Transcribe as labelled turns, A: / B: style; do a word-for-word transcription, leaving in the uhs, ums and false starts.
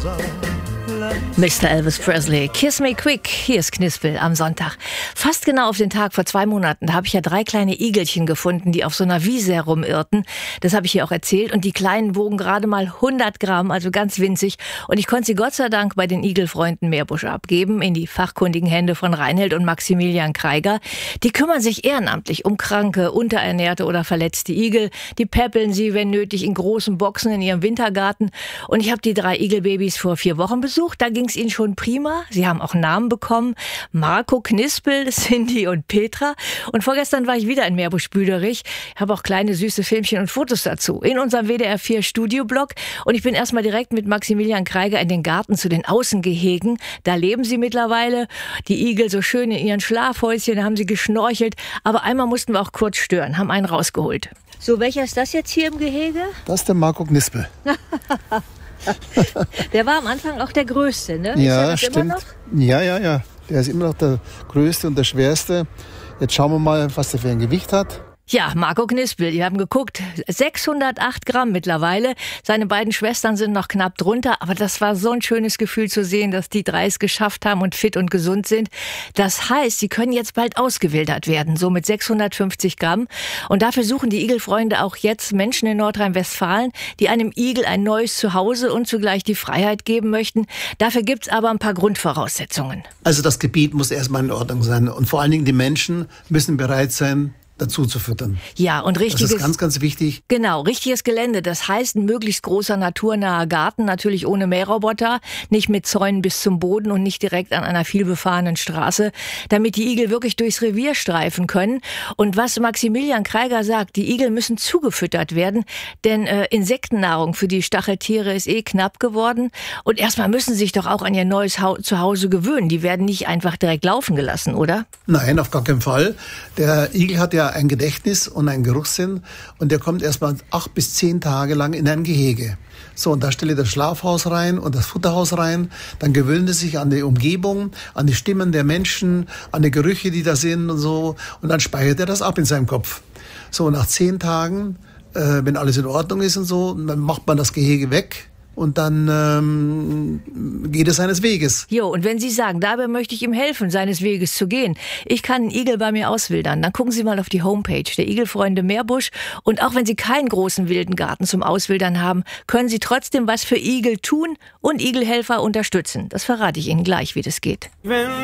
A: Mister Elvis Presley, Kiss Me Quick, hier ist Knispel am Sonntag. Fast genau auf den Tag vor zwei Monaten, da habe ich ja drei kleine Igelchen gefunden, die auf so einer Wiese herumirrten. Das habe ich hier auch erzählt. Und die Kleinen wogen gerade mal hundert Gramm, also ganz winzig. Und ich konnte sie Gott sei Dank bei den Igelfreunden Meerbusch abgeben, in die fachkundigen Hände von Reinhild und Maximilian Kreiger. Die kümmern sich ehrenamtlich um kranke, unterernährte oder verletzte Igel. Die päppeln sie, wenn nötig, in großen Boxen in ihrem Wintergarten. Und ich habe die drei Igelbabys vor vier Wochen besucht. Da ging es ihnen schon prima. Sie haben auch Namen bekommen. Marco, Knispel, Cindy und Petra. Und vorgestern war ich wieder in Meerbusch-Büderich. Ich habe auch kleine süße Filmchen und Fotos dazu in unserem W D R vier Studioblog. Und ich bin erstmal direkt mit Maximilian Kreiger in den Garten zu den Außengehegen. Da leben sie mittlerweile. Die Igel so schön in ihren Schlafhäuschen, da haben sie geschnorchelt. Aber einmal mussten wir auch kurz stören, haben einen rausgeholt. So, welcher ist das jetzt hier im Gehege?
B: Das ist der Marco Knispel.
A: Der war am Anfang auch der Größte, ne?
B: Ja,
A: ist
B: stimmt.
A: Immer noch?
B: Ja, ja, ja. Der ist immer noch der Größte und der Schwerste. Jetzt schauen wir mal, was der für ein Gewicht hat.
A: Ja, Marco Knispel, die haben geguckt, sechshundertacht Gramm mittlerweile. Seine beiden Schwestern sind noch knapp drunter, aber das war so ein schönes Gefühl zu sehen, dass die drei es geschafft haben und fit und gesund sind. Das heißt, sie können jetzt bald ausgewildert werden, so mit sechshundertfünfzig Gramm. Und dafür suchen die Igelfreunde auch jetzt Menschen in Nordrhein-Westfalen, die einem Igel ein neues Zuhause und zugleich die Freiheit geben möchten. Dafür gibt's aber ein paar Grundvoraussetzungen.
C: Also das Gebiet muss erstmal in Ordnung sein und vor allen Dingen die Menschen müssen bereit sein, dazu zu füttern.
A: Ja, und richtiges,
C: das ist ganz, ganz wichtig.
A: Genau, richtiges Gelände. Das heißt, ein möglichst großer naturnaher Garten, natürlich ohne Mähroboter, nicht mit Zäunen bis zum Boden und nicht direkt an einer vielbefahrenen Straße, damit die Igel wirklich durchs Revier streifen können. Und was Maximilian Kreiger sagt, die Igel müssen zugefüttert werden, denn äh, Insektennahrung für die Stacheltiere ist eh knapp geworden. Und erstmal müssen sie sich doch auch an ihr neues ha- Zuhause gewöhnen. Die werden nicht einfach direkt laufen gelassen, oder?
C: Nein, auf gar keinen Fall. Der Igel hat ja ein Gedächtnis und einen Geruchssinn und der kommt erstmal acht bis zehn Tage lang in ein Gehege. So, und da stelle ich das Schlafhaus rein und das Futterhaus rein. Dann gewöhnt es sich an die Umgebung, an die Stimmen der Menschen, an die Gerüche, die da sind und so. Und dann speichert er das ab in seinem Kopf. So, und nach zehn Tagen, äh, wenn alles in Ordnung ist und so, dann macht man das Gehege weg. Und dann ähm, geht es seines Weges.
A: Jo, und wenn Sie sagen, dabei möchte ich ihm helfen, seines Weges zu gehen. Ich kann einen Igel bei mir auswildern. Dann gucken Sie mal auf die Homepage der Igelfreunde Meerbusch. Und auch wenn Sie keinen großen wilden Garten zum Auswildern haben, können Sie trotzdem was für Igel tun und Igelhelfer unterstützen. Das verrate ich Ihnen gleich, wie das geht.
D: Wenn